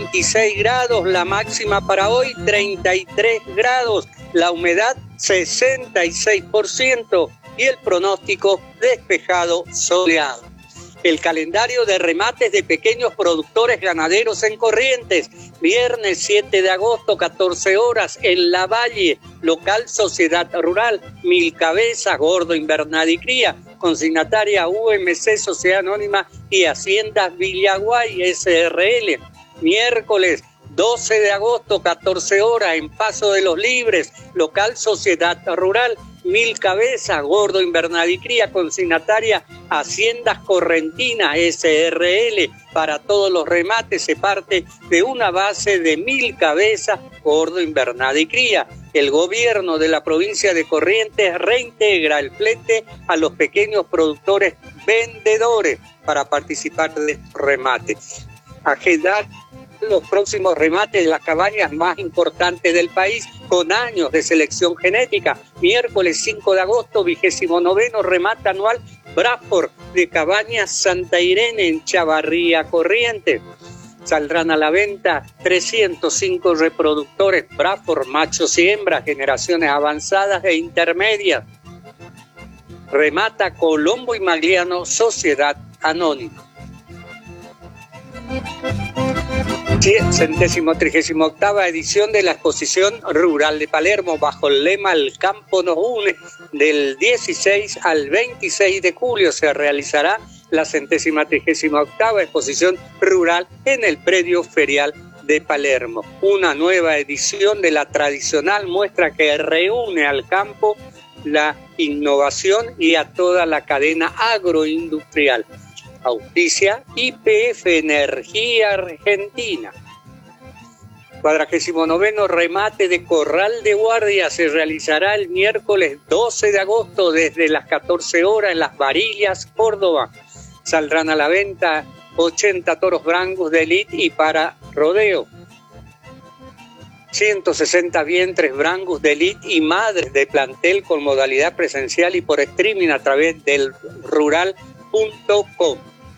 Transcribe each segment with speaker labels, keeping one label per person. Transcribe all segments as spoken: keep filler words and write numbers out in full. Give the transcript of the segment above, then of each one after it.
Speaker 1: veintiséis grados, la máxima para hoy treinta y tres grados, la humedad sesenta y seis por ciento y el pronóstico despejado soleado. El calendario de remates de pequeños productores ganaderos en Corrientes, viernes siete de agosto, catorce horas, en La Valle, local Sociedad Rural, Mil Cabezas, Gordo Invernal y Cría, consignataria U M C Sociedad Anónima y Haciendas Villaguay S R L. Miércoles doce de agosto, catorce horas, en Paso de los Libres, local Sociedad Rural, Mil Cabezas, Gordo Invernal y Cría, consignataria Haciendas Correntinas S R L. Para todos los remates se parte de una base de Mil Cabezas, Gordo Invernal y Cría. El gobierno de la provincia de Corrientes reintegra el flete a los pequeños productores vendedores para participar de estos remates. Agendar los próximos remates de las cabañas más importantes del país con años de selección genética. Miércoles cinco de agosto, vigésimo noveno remate anual Bradford de Cabañas Santa Irene en Chavarría, Corrientes. Saldrán a la venta trescientos cinco reproductores Bradford machos y hembras, generaciones avanzadas e intermedias. Remata Colombo y Magliano Sociedad Anónima. Centésimo trigésimo octava edición de la exposición rural de Palermo bajo el lema El campo nos une. Del dieciséis al veintiséis de julio se realizará la centésima trigésima octava exposición rural en el predio ferial de Palermo. Una nueva edición de la tradicional muestra que reúne al campo, la innovación y a toda la cadena agroindustrial. Auspicia Y P F Energía Argentina. Cuadragésimo noveno remate de Corral de Guardia se realizará el miércoles doce de agosto desde las catorce horas en Las Varillas, Córdoba. Saldrán a la venta ochenta toros Brangus de elite y para rodeo. ciento sesenta vientres Brangus de elite y madres de plantel con modalidad presencial y por streaming a través del rural punto com.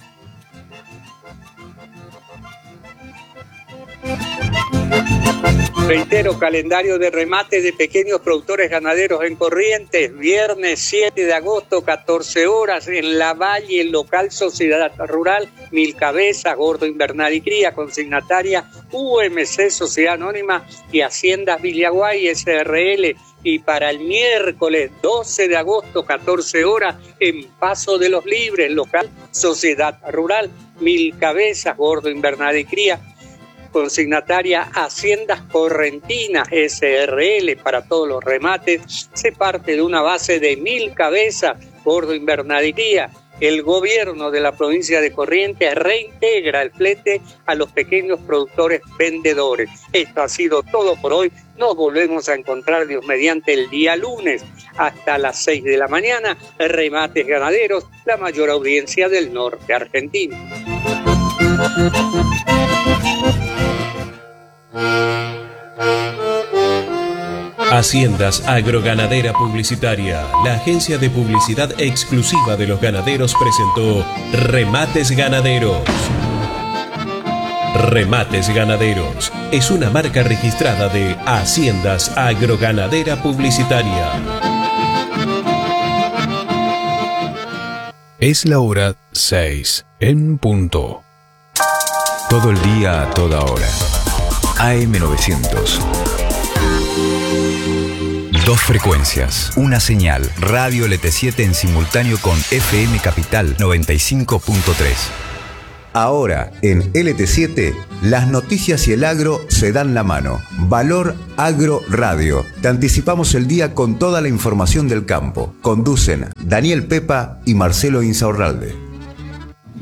Speaker 1: Reitero, calendario de remate de pequeños productores ganaderos en Corrientes, viernes siete de agosto, catorce horas, en La Valle, local Sociedad Rural, Mil Cabezas, Gordo Invernal y Cría, consignataria U M C Sociedad Anónima y Haciendas Villaguay S R L. Y para el miércoles doce de agosto, catorce horas, en Paso de los Libres, local Sociedad Rural, Mil Cabezas, Gordo Invernal y Cría, consignataria Haciendas Correntinas S R L. Para todos los remates se parte de una base de Mil Cabezas, Gordo Invernal y Cría. El gobierno de la provincia de Corrientes reintegra el flete a los pequeños productores vendedores. Esto ha sido todo por hoy. Nos volvemos a encontrar, Dios mediante, el día lunes hasta las seis de la mañana. Remates ganaderos, la mayor audiencia del norte argentino.
Speaker 2: Haciendas Agroganadera Publicitaria, la agencia de publicidad exclusiva de los ganaderos, presentó Remates Ganaderos. Remates Ganaderos es una marca registrada de Haciendas Agroganadera Publicitaria.
Speaker 3: Es la hora seis en punto. Todo el día a toda hora. A M novecientos. Dos frecuencias, una señal, Radio L T siete en simultáneo con F M Capital noventa y cinco punto tres.
Speaker 4: Ahora, en L T siete, las noticias y el agro se dan la mano. Valor Agro Radio. Te anticipamos el día con toda la información del campo. Conducen Daniel Pepa y Marcelo Insaurralde.